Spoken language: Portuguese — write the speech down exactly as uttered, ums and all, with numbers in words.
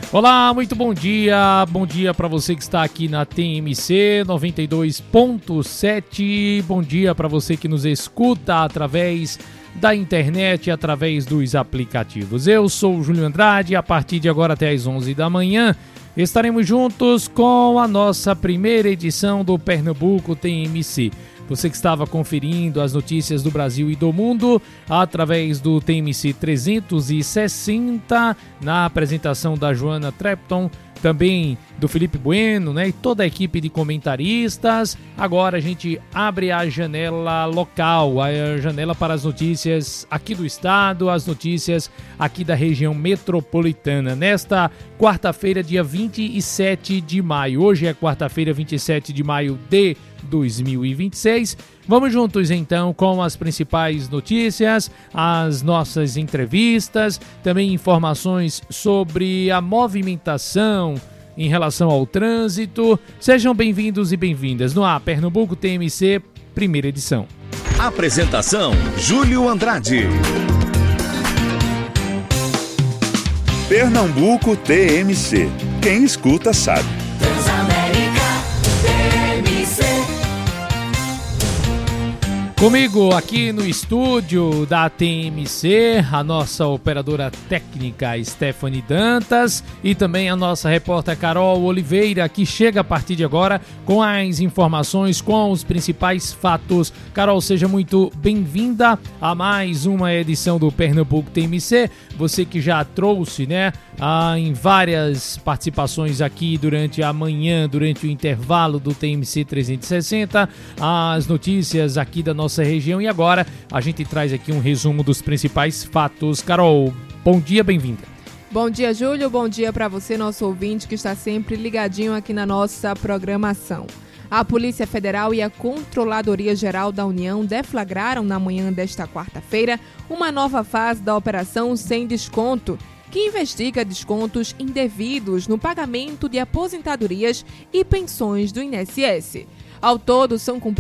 Olá, muito bom dia, bom dia para você que está aqui na T M C noventa e dois ponto sete, bom dia para você que nos escuta através da internet, através dos aplicativos. Eu sou o Júlio Andrade e a partir de agora até às onze da manhã estaremos juntos com a nossa primeira edição do Pernambuco T M C. Você que estava conferindo as notícias do Brasil e do mundo através do T M C trezentos e sessenta, na apresentação da Joana Trepton, também do Felipe Bueno, né, e toda a equipe de comentaristas. Agora a gente abre a janela local, a janela para as notícias aqui do estado, as notícias aqui da região metropolitana. Nesta quarta-feira, dia vinte e sete de maio. Hoje é quarta-feira, vinte e sete de maio de dois mil e vinte e seis. Vamos juntos então com as principais notícias, as nossas entrevistas, também informações sobre a movimentação em relação ao trânsito. Sejam bem-vindos e bem-vindas no ar, Pernambuco T M C, primeira edição. Apresentação, Júlio Andrade. Pernambuco T M C. Quem escuta sabe. Comigo aqui no estúdio da T M C, a nossa operadora técnica Stephanie Dantas e também a nossa repórter Carol Oliveira, que chega a partir de agora com as informações, com os principais fatos. Carol, seja muito bem-vinda a mais uma edição do Pernambuco T M C. Você que já trouxe, né, ah, em várias participações aqui durante a manhã, durante o intervalo do T M C trezentos e sessenta, as notícias aqui da nossa nossa região, e agora a gente traz aqui um resumo dos principais fatos. Carol, bom dia, bem-vinda. Bom dia, Júlio, bom dia para você, nosso ouvinte que está sempre ligadinho aqui na nossa programação. A Polícia Federal e a Controladoria Geral da União deflagraram na manhã desta quarta-feira uma nova fase da Operação Sem Desconto, que investiga descontos indevidos no pagamento de aposentadorias e pensões do I N S S. Ao todo, são cumpridos